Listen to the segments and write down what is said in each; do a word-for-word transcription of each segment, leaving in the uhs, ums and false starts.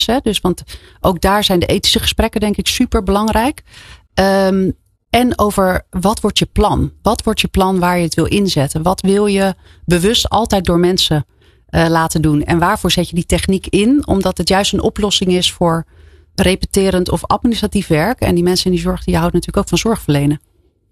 Hè? Dus, want ook daar zijn de ethische gesprekken denk ik super belangrijk. Um, en over wat wordt je plan? Wat wordt je plan waar je het wil inzetten? Wat wil je bewust altijd door mensen uh, laten doen? En waarvoor zet je die techniek in? Omdat het juist een oplossing is voor repeterend of administratief werk. En die mensen in die zorg die houden natuurlijk ook van zorg verlenen.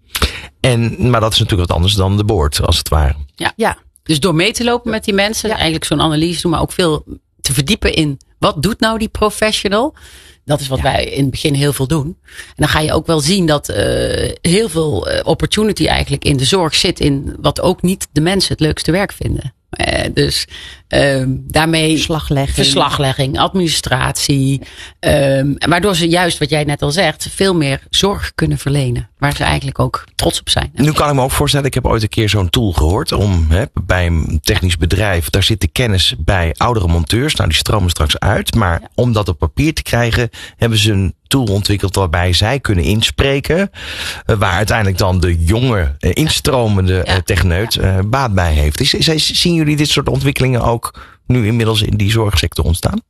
En, maar dat is natuurlijk wat anders dan de board, als het ware. Ja, ja. Dus door mee te lopen met die mensen, ja. eigenlijk zo'n analyse doen, maar ook veel te verdiepen in wat doet nou die professional. Dat is wat ja. wij in het begin heel veel doen. En dan ga je ook wel zien dat uh, heel veel uh, opportunity eigenlijk in de zorg zit in wat ook niet de mensen het leukste werk vinden. Uh, dus uh, daarmee verslaglegging, verslaglegging administratie. Um, waardoor ze juist, wat jij net al zegt, veel meer zorg kunnen verlenen. Waar ze eigenlijk ook trots op zijn. Nu kan ik me ook voorstellen, ik heb ooit een keer zo'n tool gehoord. Om hè, bij een technisch bedrijf, daar zit de kennis bij oudere monteurs. Nou, die stromen straks uit. Maar ja. om dat op papier te krijgen, hebben ze een tool ontwikkeld waarbij zij kunnen inspreken. Uh, waar uiteindelijk dan de jonge, uh, instromende ja. uh, techneut uh, baat bij heeft. Is, is, zien jullie dit soort ontwikkelingen ook nu inmiddels in die zorgsector ontstaan?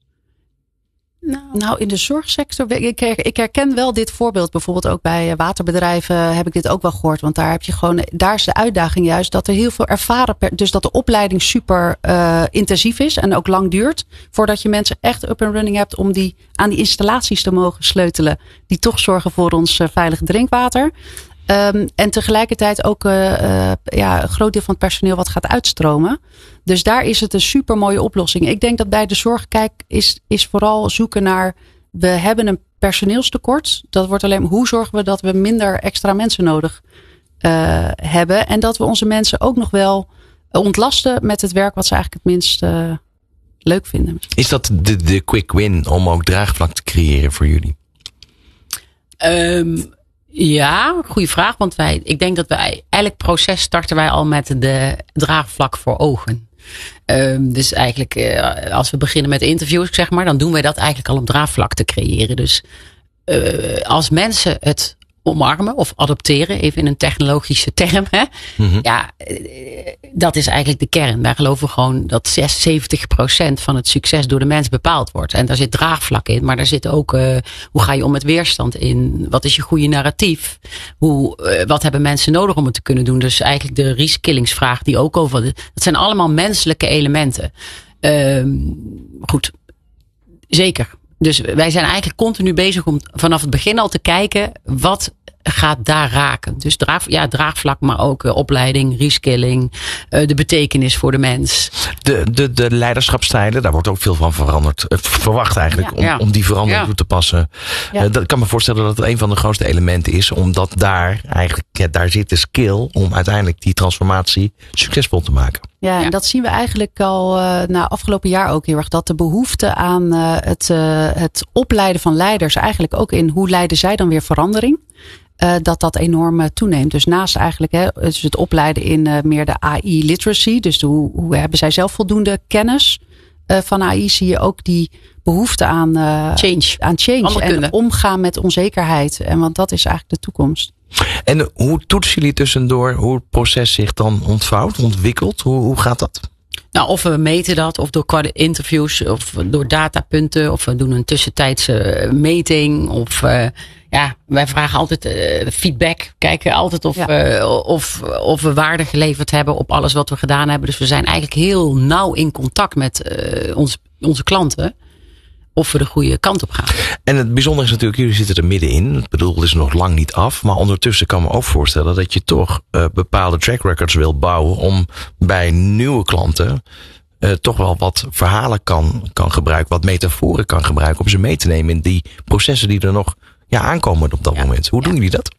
Nou, nou, in de zorgsector, ik, ik herken wel dit voorbeeld. Bijvoorbeeld ook bij waterbedrijven heb ik dit ook wel gehoord. Want daar heb je gewoon, daar is de uitdaging juist dat er heel veel ervaren, dus dat de opleiding super uh, intensief is en ook lang duurt. Voordat je mensen echt up and running hebt om die aan die installaties te mogen sleutelen. Die toch zorgen voor ons uh, veilig drinkwater. Um, en tegelijkertijd ook uh, uh, ja, een groot deel van het personeel wat gaat uitstromen. Dus daar is het een super mooie oplossing. Ik denk dat bij de zorg, kijk, is, is vooral zoeken naar, we hebben een personeelstekort. Dat wordt alleen, hoe zorgen we dat we minder extra mensen nodig uh, hebben. En dat we onze mensen ook nog wel ontlasten met het werk wat ze eigenlijk het minst uh, leuk vinden. Is dat de, de quick win om ook draagvlak te creëren voor jullie? Um, Ja, goede vraag. Want wij, ik denk dat wij, eigenlijk proces starten wij al met de draagvlak voor ogen. Um, dus eigenlijk, uh, als we beginnen met interviews, zeg maar, dan doen wij dat eigenlijk al om draagvlak te creëren. Dus uh, als mensen het omarmen of adopteren, even in een technologische term, hè? Mm-hmm. Ja, dat is eigenlijk de kern. Wij geloven gewoon dat zes, zeventig procent van het succes door de mens bepaald wordt. En daar zit draagvlak in, maar daar zit ook, uh, hoe ga je om met weerstand in? Wat is je goede narratief? Hoe, uh, wat hebben mensen nodig om het te kunnen doen? Dus eigenlijk de reskillingsvraag die ook over, dat zijn allemaal menselijke elementen. Uh, goed, zeker. Dus wij zijn eigenlijk continu bezig om vanaf het begin al te kijken, wat gaat daar raken? Dus draag, ja, draagvlak, maar ook uh, opleiding, reskilling, uh, de betekenis voor de mens. De, de, de leiderschapsstijlen, daar wordt ook veel van veranderd, uh, verwacht eigenlijk, ja, om, ja. om die verandering toe ja. te passen. Ja. Uh, dat, ik kan me voorstellen dat het een van de grootste elementen is, omdat daar eigenlijk, ja, daar zit de skill om uiteindelijk die transformatie succesvol te maken. Ja, en ja. dat zien we eigenlijk al uh, na afgelopen jaar ook heel erg. Dat de behoefte aan uh, het, uh, het opleiden van leiders, eigenlijk ook in hoe leiden zij dan weer verandering, uh, dat dat enorm uh, toeneemt. Dus naast eigenlijk hè, dus het opleiden in uh, meer de A I literacy, dus de, hoe, hoe hebben zij zelf voldoende kennis uh, van A I, zie je ook die behoefte aan uh, change, aan change en omgaan met onzekerheid. En want dat is eigenlijk de toekomst. En hoe toetsen jullie tussendoor hoe het proces zich dan ontvouwt, ontwikkelt? Hoe, hoe gaat dat? Nou, of we meten dat, of door interviews, of door datapunten, of we doen een tussentijdse meting, of uh, ja, wij vragen altijd uh, feedback, kijken altijd of, ja. uh, of, of we waarde geleverd hebben op alles wat we gedaan hebben. Dus we zijn eigenlijk heel nauw in contact met uh, ons, onze klanten. Of we de goede kant op gaan. En het bijzondere is natuurlijk, jullie zitten er middenin. Ik bedoel, het is nog lang niet af. Maar ondertussen kan me ook voorstellen dat je toch uh, bepaalde track records wil bouwen. Om bij nieuwe klanten uh, toch wel wat verhalen kan, kan gebruiken. Wat metaforen kan gebruiken om ze mee te nemen in die processen die er nog ja, aankomen op dat ja. moment. Hoe ja. doen jullie dat?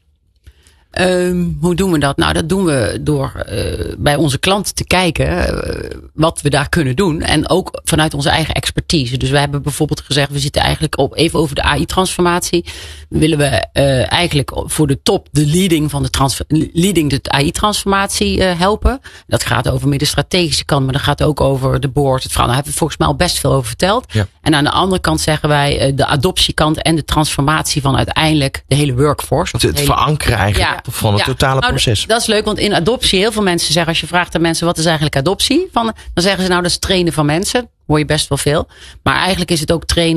Um, hoe doen we dat? Nou, dat doen we door uh, bij onze klanten te kijken uh, wat we daar kunnen doen. En ook vanuit onze eigen expertise. Dus wij hebben bijvoorbeeld gezegd, we zitten eigenlijk op, even over de A I-transformatie. Willen we uh, eigenlijk voor de top de leading van de, trans, leading de A I-transformatie uh, helpen. Dat gaat over meer de strategische kant, maar dat gaat ook over de board. Het verhaal, daar hebben we volgens mij al best veel over verteld. Ja. En aan de andere kant zeggen wij uh, de adoptiekant en de transformatie van uiteindelijk de hele workforce. Het, het hele, verankeren eigenlijk. Ja. Van het ja, totale nou, proces. Dat is leuk, want in adoptie, heel veel mensen zeggen, als je vraagt aan mensen wat is eigenlijk adoptie, van, dan zeggen ze nou dat is trainen van mensen. hoor je best wel veel. Maar eigenlijk is het ook trainen